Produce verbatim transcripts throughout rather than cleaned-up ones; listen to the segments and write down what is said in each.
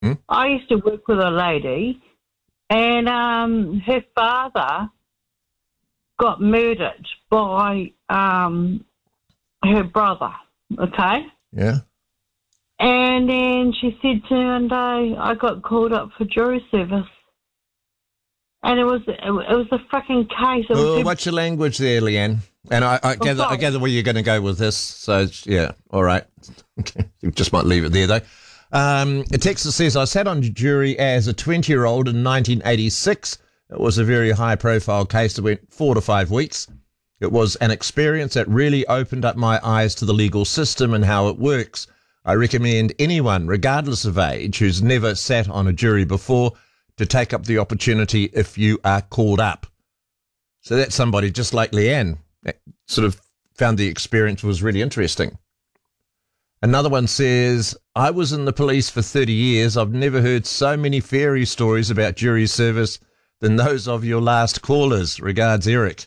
Hmm? I used to work with a lady, and um, her father got murdered by um, her brother, okay? Yeah. And then she said to me one day, I got called up for jury service. And it was it was a fucking case. It was Oh, her- what's your language there, Leanne? And I, I gather I sorry. gather where you're going to go with this. So, it's- yeah, all right. You just might leave it there, though. Um, a texter says, I sat on jury as a twenty-year-old in nineteen eighty-six. It was a very high-profile case that went four to five weeks. It was an experience that really opened up my eyes to the legal system and how it works. I recommend anyone, regardless of age, who's never sat on a jury before, to take up the opportunity if you are called up. So that's somebody just like Leanne that sort of found the experience was really interesting. Another one says, I was in the police for thirty years. I've never heard so many fairy stories about jury service than those of your last callers. Regards, Eric.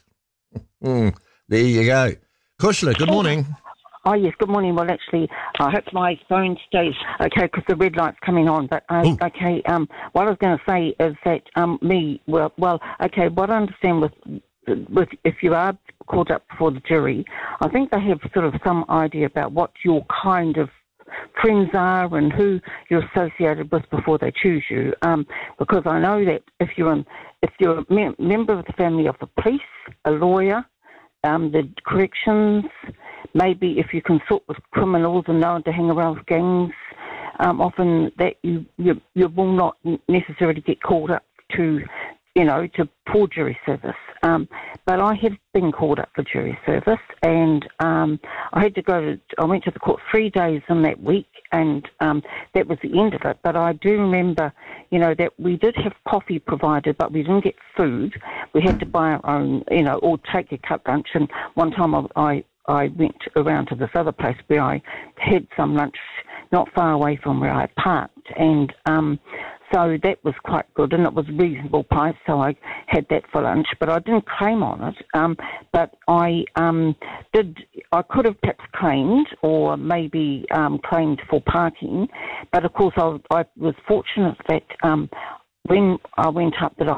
Mm, there you go. Kushla, good morning. Oh, yes, good morning. Well, actually, I hope my phone stays okay because the red light's coming on. But, uh, Ooh. okay, um, what I was going to say is that um, me, well, well, okay, what I understand with, with if you are called up before the jury, I think they have sort of some idea about what your kind of friends are and who you're associated with before they choose you. Um, because I know that if you're, in, if you're a mem- member of the family of the police, a lawyer, um, the corrections, maybe if you consult with criminals and known to hang around with gangs, um, often that you, you you will not necessarily get called up to, you know, to for jury service. Um, but I have been called up for jury service, and um, I had to go to. I went to the court three days in that week, and um, that was the end of it. But I do remember, you know, that we did have coffee provided, but we didn't get food. We had to buy our own, you know, or take a cut lunch. And one time I. I I went around to this other place where I had some lunch not far away from where I parked, and um, so that was quite good, and it was a reasonable price, so I had that for lunch, but I didn't claim on it, um, but I um, did, I could have perhaps claimed, or maybe um, claimed for parking, but of course I, I was fortunate that um, when I went up that I,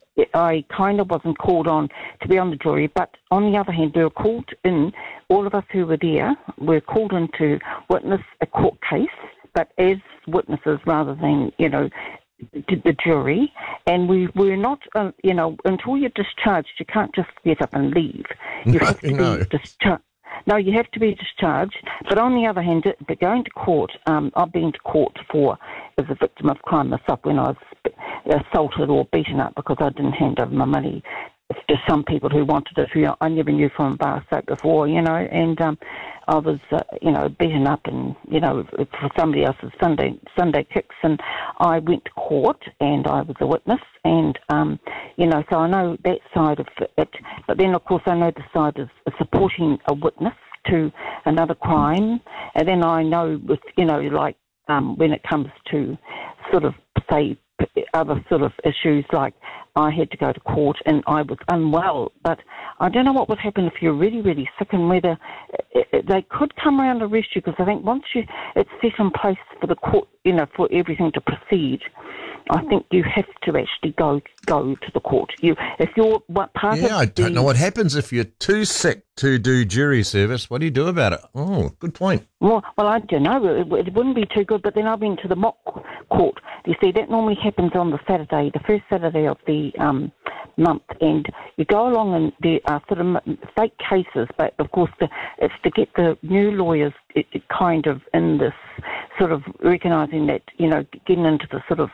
I kind of wasn't called on to be on the jury, but on the other hand, we were called in, all of us who were there were called in to witness a court case, but as witnesses rather than, you know, to the jury, and we were not, uh, you know, until you're discharged, you can't just get up and leave. You No, have to no. be discharged. No, you have to be discharged. But on the other hand, but going to court, um, I've been to court for as a victim of crime myself when I was assaulted or beaten up because I didn't hand over my money to some people who wanted it, who I never knew from a bar soap before, you know, and um, I was, uh, you know, beaten up and, you know, for somebody else's Sunday Sunday kicks, and I went to court and I was a witness, and, um, you know, so I know that side of it, but then, of course, I know the side of supporting a witness to another crime, and then I know with, you know, like um, when it comes to sort of, say, other sort of issues, like I had to go to court and I was unwell, but I don't know what would happen if you're really, really sick, and whether they could come around and arrest you, because I think once you it's set in place for the court, you know, for everything to proceed, I think you have to actually go go to the court. You, if you're what part Yeah, of I don't the, know what happens if you're too sick to do jury service. What do you do about it? Oh, good point. Well, well, I don't know. It, it wouldn't be too good. But then I went to the mock court. You see, that normally happens on the Saturday, the first Saturday of the um, month, and you go along and there are sort of fake cases. But of course, the, it's to get the new lawyers it, it kind of in this sort of recognising that, you know, getting into the sort of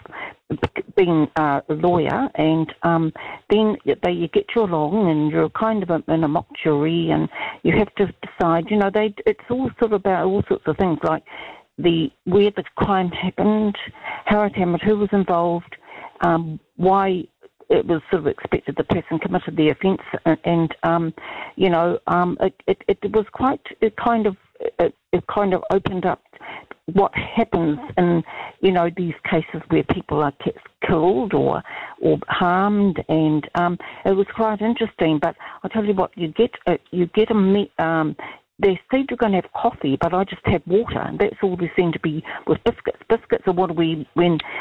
being uh, a lawyer, and um, then they you get you along and you're kind of in a mock jury, and you have to decide, you know, they it's all sort of about all sorts of things like the where the crime happened, how it happened, who was involved, um, why it was sort of expected the person committed the offence, and, and um, you know, um, it, it, it was quite, it kind of, it, it kind of opened up what happens in, you know, these cases where people are killed or or harmed, and um, it was quite interesting. But I'll tell you what, you get a, you get a me- um, they said you're going to have coffee, but I just had water, and that's all there seemed to be with biscuits. Biscuits are what we, when